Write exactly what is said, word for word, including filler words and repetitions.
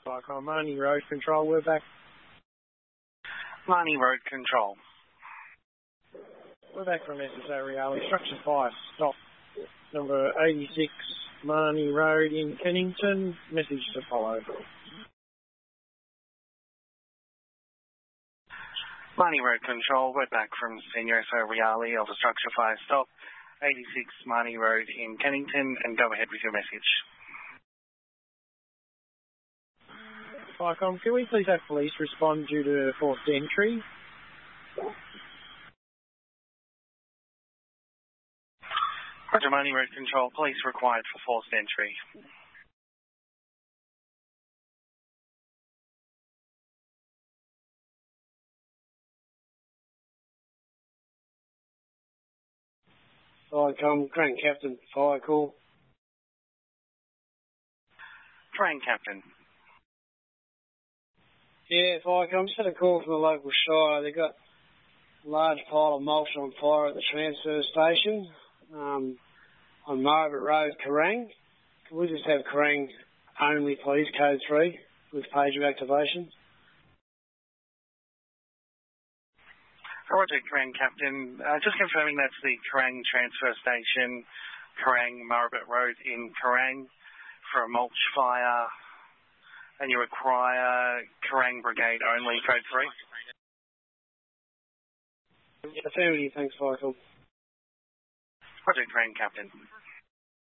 Cyclone Marnie Road Control, we're back. Marnie Road Control. We're back from S S O Reale. Structure fire stop. Number eighty-six Marnie Road in Kennington. Message to follow. Marnie Road Control, we're back from Senior S O Reale of a structure fire stop. eighty-six Marnie Road in Kennington, and go ahead with your message. Vicom, can we please have police respond due to forced entry? Roger, Marnie Road Control, police required for forced entry. Vicom, Crane Captain, fire call. Crane Captain. Yeah, Vicom, just had a call from the local shire. They've got a large pile of mulch on fire at the transfer station um, on Margaret Road, Kerrang. Can we just have Kerrang only, please, code three, with pager activation? Roger, Kerrang Captain. Uh, just confirming that's the Kerrang transfer station, Kerrang, Margaret Road in Kerrang, for a mulch fire. And you require Kerrang Brigade only, code three? Affirmative, thanks, Michael. Roger, Kerrang Captain.